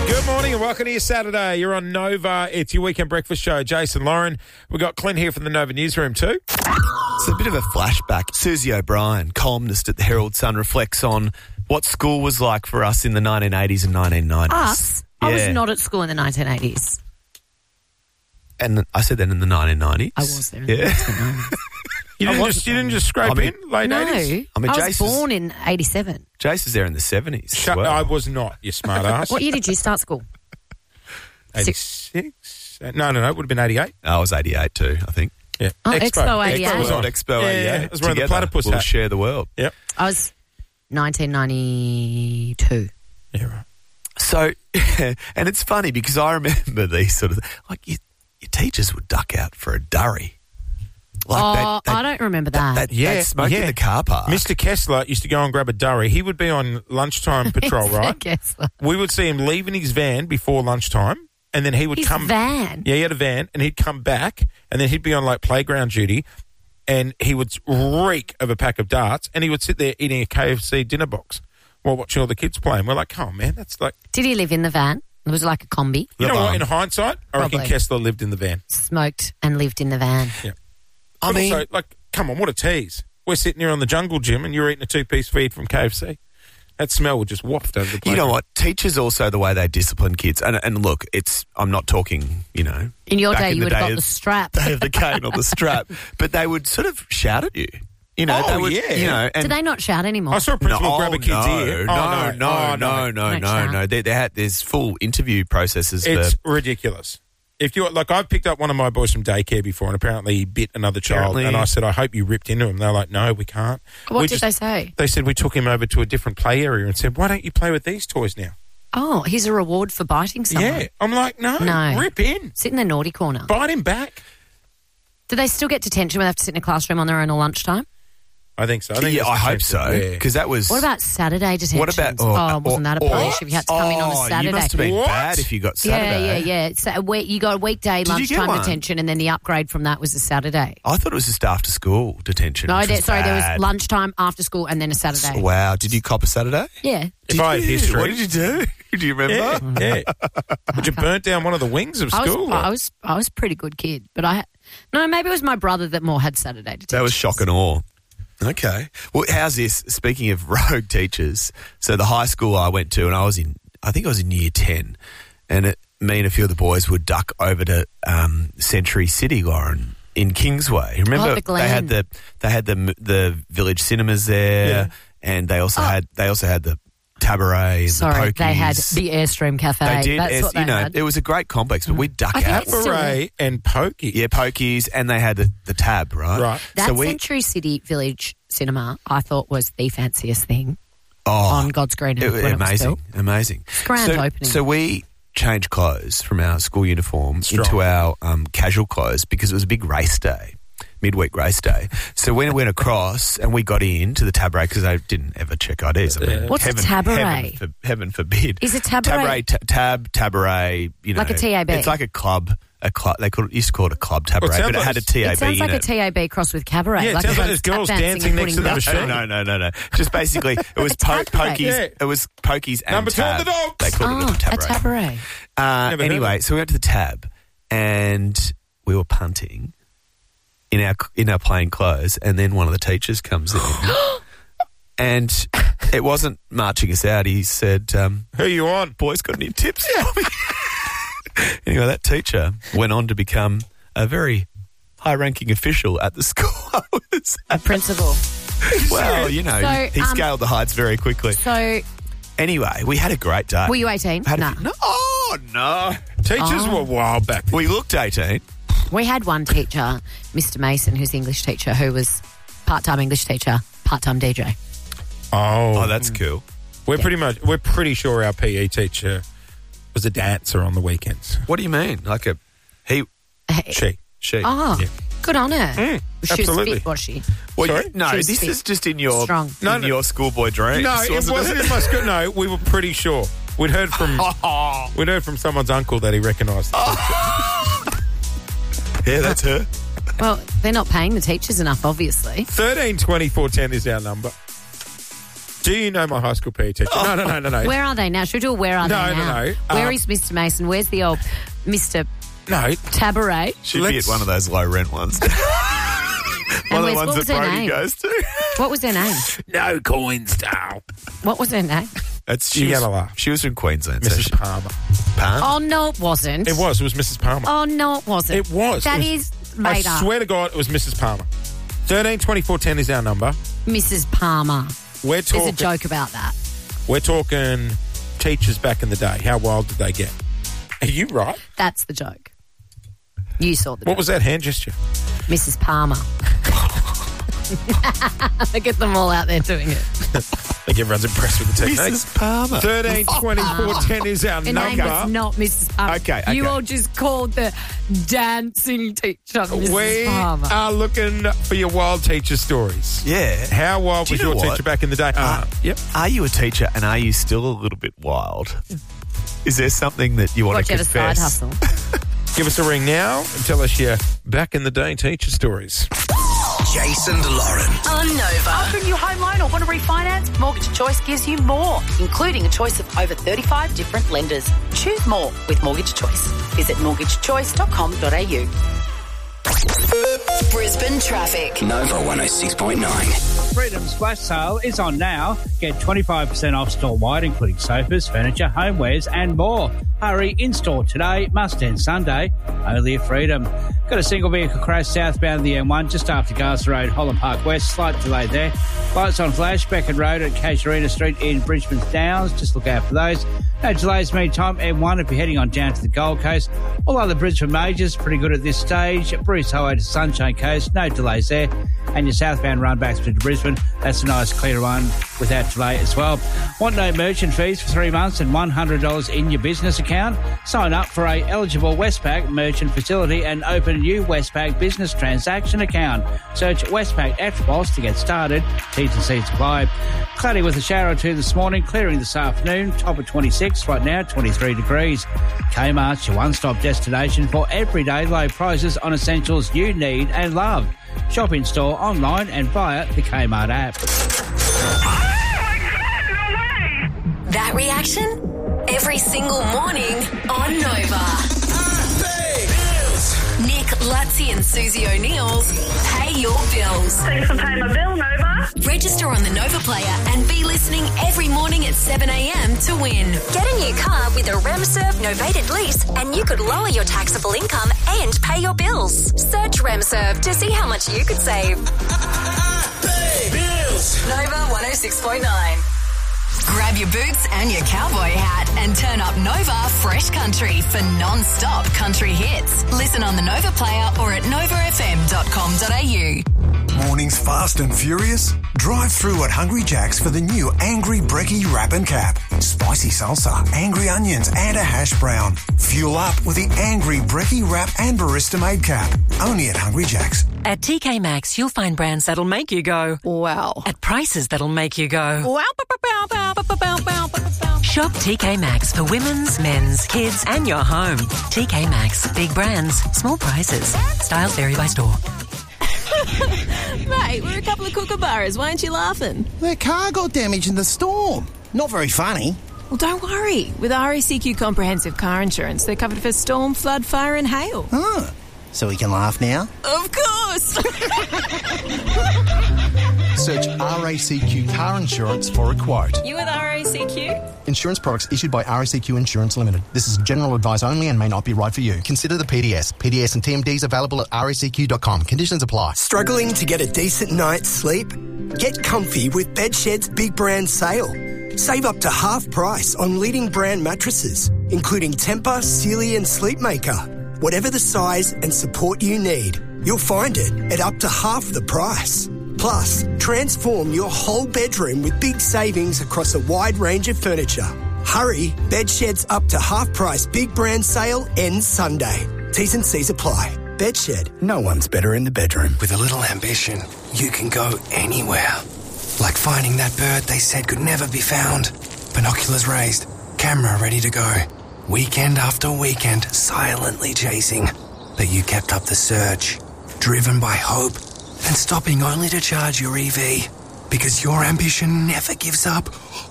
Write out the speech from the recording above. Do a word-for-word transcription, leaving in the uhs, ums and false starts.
Good morning and welcome to your Saturday. You're on Nova. It's your weekend breakfast show. Jason Lauren. We've got Clint here from the Nova newsroom too. It's a bit of a flashback. Susie O'Brien, columnist at the Herald Sun, reflects on what school was like for us in the nineteen eighties and nineteen nineties. Us? Yeah. I was not at school in the nineteen eighties. And I said that in the nineteen nineties. I was there in Yeah. the nineteen nineties. You didn't, just, you didn't just scrape I mean- in late No, eighties? I mean, I was Jace was- born in eighty-seven. Jace was there in the seventies. as Shut, well. I was not, you smart ass. What year did you start school? eighty-six? No, no, no. It would have been eighty-eight. I was eighty-eight too, I think. Yeah. Oh, Expo eighty-eight. Expo was on. Expo Yeah, eighty-eight. yeah, it was wearing the Together, platypus we'll hat. share the world. Yep. I was nineteen ninety-two. Yeah, right. So, and it's funny because I remember these sort of, like, your, your teachers would duck out for a durry. Like Oh, they'd- I don't remember that. They'd, Yeah, they'd smoke yeah. in the car park. Mister Kessler used to go and grab a durry. He would be on lunchtime patrol, right? Kessler. We would see him leaving his van before lunchtime, and then he would His come. van? Yeah, he had a van, and he'd come back, and then he'd be on like playground duty, and he would reek of a pack of darts, and he would sit there eating a K F C dinner box while watching all the kids playing. We're like, come on, man, that's like, Did he live in the van? It was like a combi. you know The what? van. In hindsight, I reckon Probably. Kessler lived in the van. Smoked and lived in the van. Yeah. I But mean, also, like, come on, what a tease. We're sitting here on the jungle gym, and you're eating a two-piece feed from K F C. That smell would just waft over the place. you know what? Teachers also the way they discipline kids. And, and look, it's I'm not talking, you know, In your back day, in you the would have day got of- the strap. they have the cane or the strap, but they would sort of shout at you. You know, Oh, they would, yeah. you know, and Do they not shout anymore? I saw a principal no, grab a kid's no, ear. No, Oh, no, no, Oh, no, no, Don't no, shout. no. They, they had, there's full interview processes It's for. ridiculous. If you like, I've picked up one of my boys from daycare before, and apparently he bit another child. Apparently. And I said, I hope you ripped into him. They're like, no, we can't. What We did just- they say? They said we took him over to a different play area and said, why don't you play with these toys now? Oh, here's a reward for biting someone. Yeah, I'm like, no, No. rip in, Sit in the naughty corner. bite him back. Do they still get detention when they have to sit in a classroom on their own at lunchtime? I think so. I think Yeah, it's I the hope same so thing. Yeah. because that was. What about Saturday detention? What about? Oh, wasn't that a or- punish if you had to come in on a oh, Saturday? You must have been What? bad if you got yeah, Saturday. yeah, yeah. It's a week, you got a weekday you get lunchtime one? detention, and then the upgrade from that was a Saturday. I thought it was just after school detention. No, which there, was sorry, there was bad. lunchtime, after school, and then a Saturday. Wow, did you cop a Saturday? Yeah. If I had you? history. What did you do? Do you remember? Yeah, yeah. Would you burnt down one of the wings of I was, school? I was, I was a pretty good kid, but I, no, maybe it was my brother that more had Saturday detention. That was shock and awe. Okay. Well, how's this? Speaking of rogue teachers, so the high school I went to, and I was in, I think I was in year ten, and it, me and a few of the boys would duck over to um, Century City, Lauren, in Kingsway. Remember Oh, the Glen. they had the they had the the village cinemas there, Yeah. and they also Oh. had they also had the Tabaret and Sorry, the they had Pokies. the Airstream Cafe. They did. That's It's- what they you know, had. it was a great complex, but we'd duck I think out. it's still Beret and pokey. Yeah, Pokies, and they had the, the tab, right? Right. That so we, Century City Village Cinema, I thought was the fanciest thing oh, on God's green It, earth when it was amazing, built. amazing. Grand so, opening. So we changed clothes from our school uniform Strong. into our um, casual clothes because it was a big race day, midweek race day. So when we went across and we got in to the Tabaret because I didn't ever check I Ds. I mean, What's a heaven, Tabaret? Heaven, for, heaven forbid. Is it Tabaret? Tabaret, ta- tab, Tabaret. You know, Like a T A B? It's like a club. A club. They called it, used to call it a club Tabaret, Well, it sounds but it like had a it's- T A B It sounds in like a it. T A B cross with cabaret. Yeah, it like sounds like everyone's there's girls tap dancing dancing and next to putting the ducks machine. on. No, no, no, no. Just basically, it was a po- tabaret. pokies. Yeah. It was pokies and Number two tab. of the dogs. They called Oh, it a a tabaret. tabaret. Uh, Never heard anyway, of so we went to the tab, and we were punting in our in our plain clothes, and then one of the teachers comes in, and it wasn't marching us out. He said, um, Who you on? "Boys, got any tips for me?" Anyway, that teacher went on to become a very high-ranking official at the school I was A at. principal. Well, you know, So, he um, scaled the heights very quickly. So, Anyway, we had a great day. were you eighteen? Had a- No. no, oh, no. Teachers Oh. were wild back then. We looked eighteen. We had one teacher, Mister Mason, who's the English teacher, who was part-time English teacher, part-time D J. Oh, Oh, that's cool. we're pretty much we're pretty sure our P E teacher was a dancer on the weekends. What do you mean? Like a he, She. she? Oh, Yeah. good on her. Mm, she absolutely. was fit, was she? Well, Sorry? you- no, She was this fit. is just in your Strong. No, in no. your schoolboy dreams. No, it wasn't in my school. No, we were pretty sure. We'd heard from Oh, we'd heard from someone's uncle that he recognised. yeah, that's her. Well, they're not paying the teachers enough, obviously. Thirteen twenty four ten is our number. Do you know my high school P E teacher? No, no, no, no, no. Where are they now? Should we do a where are No, they no, now? no. Where Um, is Mister Mason? Where's the old Mister No. Tabaret? Should Let's- be at one of those low rent ones. One of the where's- ones what that was her Brody name? goes to. What was her name? No coins, Dale. What was her name? That's You she was, gotta laugh. she was from Queensland. so Missus she- Palmer. Palm? Oh, no, it wasn't. It was. It was Missus Palmer. Oh, no, it wasn't. It was. That It was- is made I up. swear to God, it was Missus Palmer. thirteen twenty-four ten is our number. Missus Palmer. We're There's talking. a joke about that. We're talking teachers back in the day. How wild did they get? Are you right? That's the joke. You saw the What joke. was that hand gesture? Missus Palmer. I get them all out there doing it. I think everyone's impressed with the technique. Missus Palmer. thirteen twenty-four ten is our Her name number. was not Missus Palmer. Okay, okay. You all just called the dancing teacher Missus We Palmer. are looking for your wild teacher stories. Yeah. How wild Do was you know your what? teacher back in the day? Uh, yep. Are you a teacher and are you still a little bit wild? Is there something that you want What, to you have a side confess? hustle? Give us a ring now and tell us your back in the day teacher stories. Jason Lauren. On Nova. After a new home loan or want to refinance, Mortgage Choice gives you more, including a choice of over thirty-five different lenders. Choose more with Mortgage Choice. Visit mortgage choice dot com dot a u. Brisbane traffic. Nova one oh six point nine. Freedom's flash sale is on now. Get twenty-five percent off store-wide, including sofas, furniture, homewares and more. Hurry, in-store today, must end Sunday, only at Freedom. Got a single vehicle crash southbound the M one just after Garza Road, Holland Park West. Slight delay there. Lights on flash, Beacon Road at Casuarina Street in Bridgman Downs. Just look out for those. No delays meantime. M one if you're heading on down to the Gold Coast. All other Brisbane majors pretty good at this stage. Bruce Highway to Sunshine Coast, no delays there. And your southbound run back through to Brisbane, that's a nice clear one without delay as well. Want no merchant fees for three months and one hundred dollars in your business account? Sign up for a eligible Westpac merchant facility and open a new Westpac business transaction account. Search Westpac at Boss to get started. T's and C's apply. Cloudy with a shower or two this morning, clearing this afternoon. Top of twenty-six, right now twenty-three degrees. Kmart's your one-stop destination for everyday low prices on essentials you need and love. Shop in store, online and via the Kmart app. That reaction? Every single morning on Nova. Nick, Lutzi and Susie O'Neill's Pay Your Bills. Thanks for paying my bill, Nova. Register on the Nova Player and be listening every morning at seven a.m. to win. Get a new car with a RemServ novated lease and you could lower your taxable income and pay your bills. Search RemServ to see how much you could save. Pay bills. Nova one oh six point nine. Grab your boots and your cowboy hat and turn up Nova Fresh Country for non-stop country hits. Listen on the Nova Player or at nova f m dot com dot a u. Mornings fast and furious? Drive through at Hungry Jack's for the new Angry Brekkie Wrap and Cap. Spicy salsa, angry onions and a hash brown. Fuel up with the Angry Brekkie Wrap and Barista Made Cap. Only at Hungry Jack's. At T K Maxx, you'll find brands that'll make you go, Wow. at prices that'll make you go. Wow. Bow, bow, bow, bow, bow, bow, bow, bow. Shop T K Maxx for women's, men's, kids and your home. T K Maxx. Big brands, small prices. Styles vary by store. Mate, we're a couple of kookaburras. Why aren't you laughing? Their car got damaged in the storm. Not very funny. Well, don't worry. With R A C Q Comprehensive Car Insurance, they're covered for storm, flood, fire and hail. Oh, so we can laugh now? Of course! Search R A C Q Car Insurance for a quote. You with R A C Q? Insurance products issued by R A C Q Insurance Limited. This is general advice only and may not be right for you. Consider the P D S. P D S and T M Ds available at R A C Q dot com. Conditions apply. Struggling to get a decent night's sleep? Get comfy with Bedshed's big brand sale. Save up to half price on leading brand mattresses, including Tempur, Sealy and Sleepmaker. Whatever the size and support you need, you'll find it at up to half the price. Plus, transform your whole bedroom with big savings across a wide range of furniture. Hurry, Bedshed's up to half price big brand sale ends Sunday. T's and C's apply. Bedshed, no one's better in the bedroom. With a little ambition, you can go anywhere. Like finding that bird they said could never be found. Binoculars raised, camera ready to go. Weekend after weekend, silently chasing. But you kept up the search, driven by hope and stopping only to charge your E V. Because your ambition never gives up